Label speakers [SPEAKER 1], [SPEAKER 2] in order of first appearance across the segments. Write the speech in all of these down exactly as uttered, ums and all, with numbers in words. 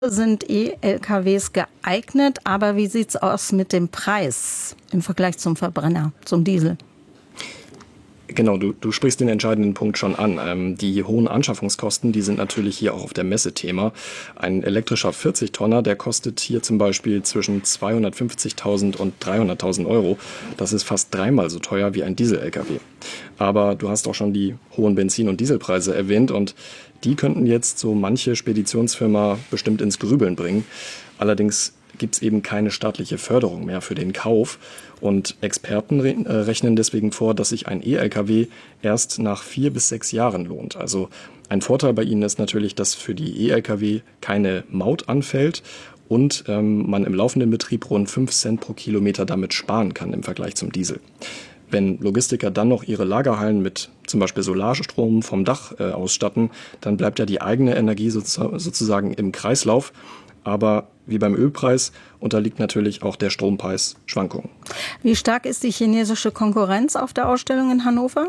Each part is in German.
[SPEAKER 1] sind E-L K Ws geeignet, aber wie sieht es aus mit dem Preis im Vergleich zum Verbrenner, zum Diesel?
[SPEAKER 2] Genau, du, du sprichst den entscheidenden Punkt schon an. Ähm, die hohen Anschaffungskosten, die sind natürlich hier auch auf der Messe Thema. Ein elektrischer vierzig Tonner, der kostet hier zum Beispiel zwischen zweihundertfünfzigtausend und dreihunderttausend Euro. Das ist fast dreimal so teuer wie ein Diesel-L K W. Aber du hast auch schon die hohen Benzin- und Dieselpreise erwähnt und die könnten jetzt so manche Speditionsfirma bestimmt ins Grübeln bringen. Allerdings gibt es eben keine staatliche Förderung mehr für den Kauf. Und Experten re äh, rechnen deswegen vor, dass sich ein E-L K W erst nach vier bis sechs Jahren lohnt. Also ein Vorteil bei ihnen ist natürlich, dass für die E-L K W keine Maut anfällt und ähm, man im laufenden Betrieb rund fünf Cent pro Kilometer damit sparen kann im Vergleich zum Diesel. Wenn Logistiker dann noch ihre Lagerhallen mit zum Beispiel Solarstrom vom Dach äh, ausstatten, dann bleibt ja die eigene Energie so, sozusagen im Kreislauf. Aber wie beim Ölpreis unterliegt natürlich auch der Strompreis Schwankungen.
[SPEAKER 1] Wie stark ist die chinesische Konkurrenz auf der Ausstellung in Hannover?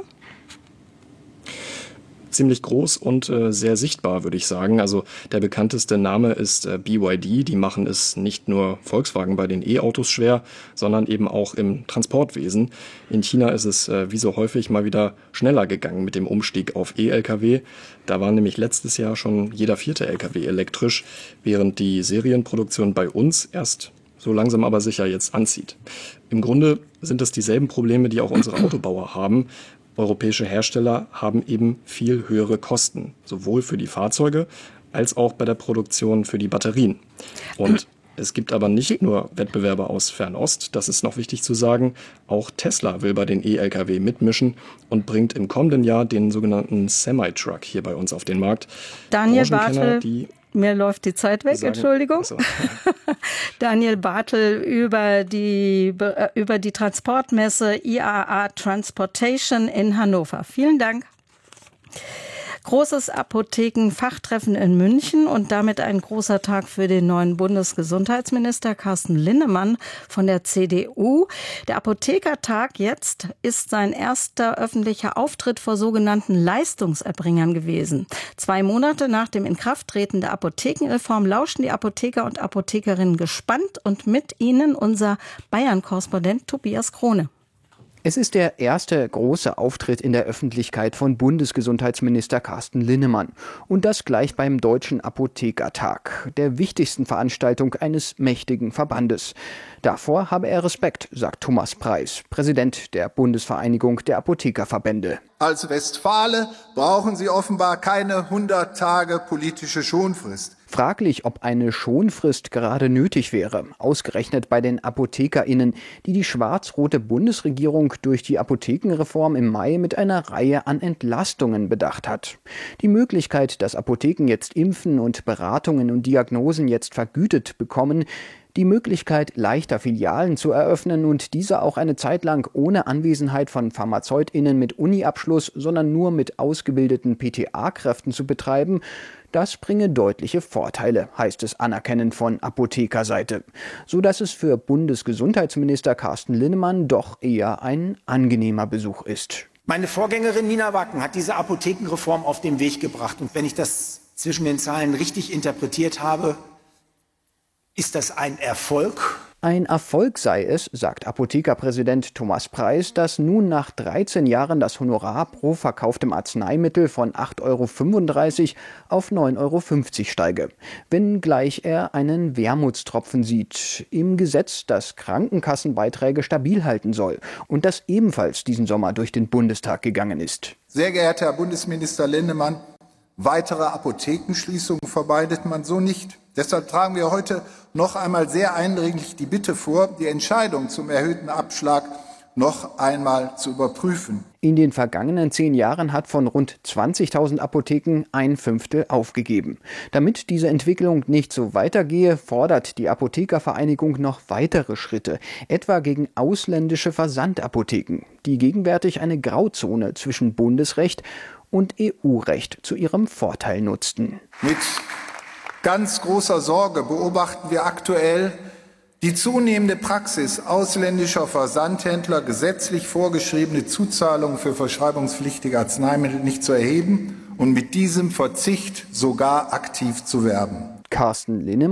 [SPEAKER 2] Ziemlich groß und äh, sehr sichtbar, würde ich sagen. Also der bekannteste Name ist äh, B Y D. Die machen es nicht nur Volkswagen bei den E-Autos schwer, sondern eben auch im Transportwesen. In China ist es äh, wie so häufig mal wieder schneller gegangen mit dem Umstieg auf E-L K W. Da war nämlich letztes Jahr schon jeder vierte L K W elektrisch, während die Serienproduktion bei uns erst so langsam aber sicher jetzt anzieht. Im Grunde sind es dieselben Probleme, die auch unsere Autobauer haben. Europäische Hersteller haben eben viel höhere Kosten, sowohl für die Fahrzeuge als auch bei der Produktion für die Batterien. Und es gibt aber nicht nur Wettbewerber aus Fernost, das ist noch wichtig zu sagen, auch Tesla will bei den E-L K W mitmischen und bringt im kommenden Jahr den sogenannten Semi-Truck hier bei uns auf den Markt.
[SPEAKER 1] Daniel Bartel, die mir läuft die Zeit weg, sagen, Entschuldigung. Also, ja. Daniel Bartel über die, über die Transportmesse I A A Transportation in Hannover. Vielen Dank. Großes Apothekenfachtreffen in München und damit ein großer Tag für den neuen Bundesgesundheitsminister Carsten Linnemann von der C D U. Der Apothekertag jetzt ist sein erster öffentlicher Auftritt vor sogenannten Leistungserbringern gewesen. Zwei Monate nach dem Inkrafttreten der Apothekenreform lauschen die Apotheker und Apothekerinnen gespannt und mit ihnen unser Bayern-Korrespondent Tobias Krone.
[SPEAKER 3] Es ist der erste große Auftritt in der Öffentlichkeit von Bundesgesundheitsminister Carsten Linnemann. Und das gleich beim Deutschen Apothekertag, der wichtigsten Veranstaltung eines mächtigen Verbandes. Davor habe er Respekt, sagt Thomas Preis, Präsident der Bundesvereinigung der Apothekerverbände.
[SPEAKER 4] Als Westfale brauchen Sie offenbar keine hundert Tage politische Schonfrist.
[SPEAKER 3] Fraglich, ob eine Schonfrist gerade nötig wäre, ausgerechnet bei den ApothekerInnen, die die schwarz-rote Bundesregierung durch die Apothekenreform im Mai mit einer Reihe an Entlastungen bedacht hat. Die Möglichkeit, dass Apotheken jetzt Impfen und Beratungen und Diagnosen jetzt vergütet bekommen, die Möglichkeit, leichter Filialen zu eröffnen und diese auch eine Zeit lang ohne Anwesenheit von PharmazeutInnen mit Uni-Abschluss, sondern nur mit ausgebildeten P T A-Kräften zu betreiben, das bringe deutliche Vorteile, heißt es anerkennend von Apothekerseite. So dass es für Bundesgesundheitsminister Carsten Linnemann doch eher ein angenehmer Besuch ist.
[SPEAKER 5] Meine Vorgängerin Nina Wacken hat diese Apothekenreform auf den Weg gebracht. Und wenn ich das zwischen den Zeilen richtig interpretiert habe, ist das ein Erfolg?
[SPEAKER 3] Ein Erfolg sei es, sagt Apothekerpräsident Thomas Preis, dass nun nach dreizehn Jahren das Honorar pro verkauftem Arzneimittel von acht Euro fünfunddreißig auf neun Euro fünfzig steige. Wenngleich er einen Wermutstropfen sieht im Gesetz, das Krankenkassenbeiträge stabil halten soll und das ebenfalls diesen Sommer durch den Bundestag gegangen ist.
[SPEAKER 4] Sehr geehrter Herr Bundesminister Linnemann, weitere Apothekenschließungen vermeidet man so nicht. Deshalb tragen wir heute noch einmal sehr eindringlich die Bitte vor, die Entscheidung zum erhöhten Abschlag noch einmal zu überprüfen.
[SPEAKER 3] In den vergangenen zehn Jahren hat von rund zwanzigtausend Apotheken ein Fünftel aufgegeben. Damit diese Entwicklung nicht so weitergehe, fordert die Apothekervereinigung noch weitere Schritte, etwa gegen ausländische Versandapotheken, die gegenwärtig eine Grauzone zwischen Bundesrecht und E U-Recht zu ihrem Vorteil nutzten.
[SPEAKER 4] Mit ganz großer Sorge beobachten wir aktuell die zunehmende Praxis ausländischer Versandhändler, gesetzlich vorgeschriebene Zuzahlungen für verschreibungspflichtige Arzneimittel nicht zu erheben und mit diesem Verzicht sogar aktiv zu werben.
[SPEAKER 3] Carsten Linnemann